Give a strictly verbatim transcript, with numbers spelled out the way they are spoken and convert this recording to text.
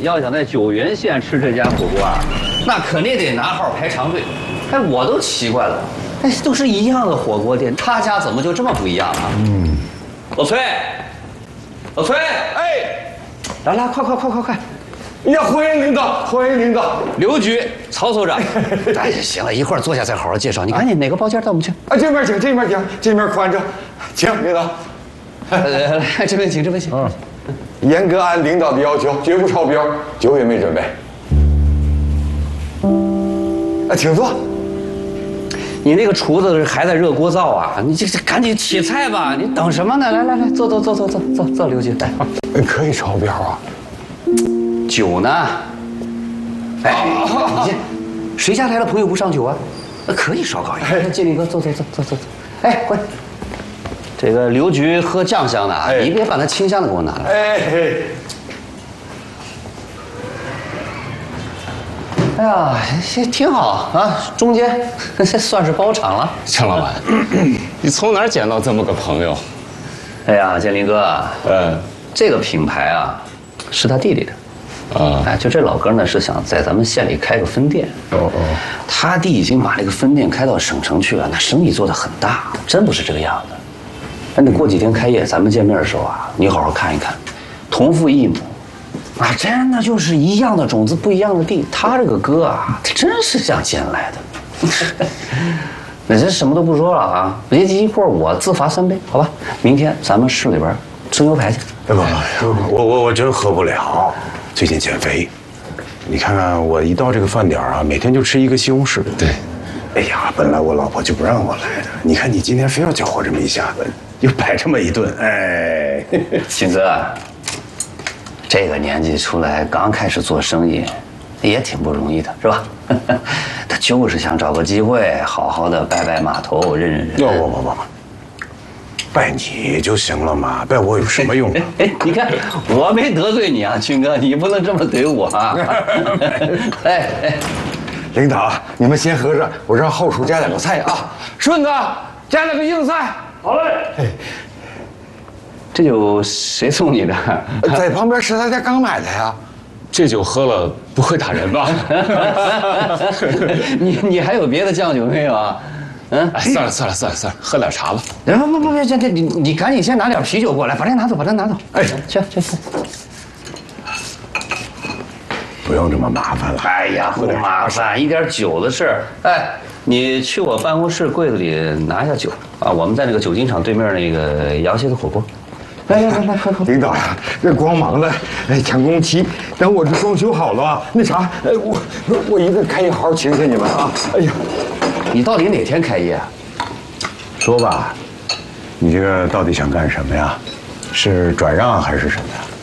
要想在九原县吃这家火锅啊，那肯定得拿号排长队。哎，我都奇怪了，哎，都是一样的火锅店，他家怎么就这么不一样啊？嗯，老崔，老崔，哎，来来，快快快快快！ 呀，欢迎领导，欢迎领导。 刘局，曹所长。哎，行了，一会儿坐下再好好介绍。你赶紧哪个包间带我们去？ 啊，这边请，这边请，这边宽着，请领导。 呃，来这边请，这边请。嗯。 严格按领导的要求，绝不超标，酒也没准备。啊，请坐。 你那个厨子还在热锅灶啊？你这这赶紧起菜吧！你等什么呢？来来来，坐坐坐坐坐坐坐，刘局来。 可以超标啊。 酒呢？哎，你这谁家来了朋友不上酒啊？可以烧烤一下。建立哥，坐坐坐坐坐坐。哎，快！这个刘局喝酱香的啊，你别把那清香的给我拿来。哎。哎呀，挺好啊，中间这算是包场了。 姜老板，你从哪儿捡到这么个朋友？ 哎呀，建林哥， 嗯， 这个品牌啊，是他弟弟的。啊，哎，就这老哥呢是想在咱们县里开个分店。哦哦，他弟已经把这个分店开到省城去了，那生意做得很大，真不是这个样子。那你过几天开业，咱们见面的时候啊，你好好看一看，同父异母。啊，真的就是一样的种子，不一样的地。他这个哥啊，他真是这样捡来的。那这什么都不说了啊，别急，一会儿我自罚三杯，好吧？明天咱们市里边吃牛排去。 不不，我我我真喝不了，最近减肥。你看看我一到这个饭点啊，每天就吃一个西红柿。 对。 哎呀，本来我老婆就不让我来的，你看你今天非要搅和这么一下子，又摆这么一顿，哎。 秦哥。这个年纪出来刚开始做生意，也挺不容易的，是吧？他就是想找个机会，好好的拜拜码头，认认人。 不不不不，拜你就行了嘛，拜我有什么用啊？ 哎，你看我没得罪你啊，军哥，你不能这么怼我啊！哎哎， 领导，你们先喝着，我让后厨加两个菜啊。顺子，加两个硬菜。好嘞。哎。 这酒谁送你的？ 在旁边食材店刚买的呀。 这酒喝了不会打人吧？ 你你还有别的酱酒没有啊？嗯， 哎，算了算了算了算了，喝点茶吧。 不不不不，这这你你赶紧先拿点啤酒过来，把这拿走，把这拿走。哎，去去去。 不用这么麻烦了。 哎呀，不麻烦，一点酒的事儿。哎，你去我办公室柜子里拿一下酒啊，我们在那个酒精厂对面那个羊蝎子火锅。来来来来，快快！ 领导呀，这光忙了，哎，抢工期。等我这装修好了啊，那啥，哎，我我一个开业好好请请你们啊！哎呀， 你到底哪天开业啊？ 说吧，你这个到底想干什么呀？是转让还是什么呀？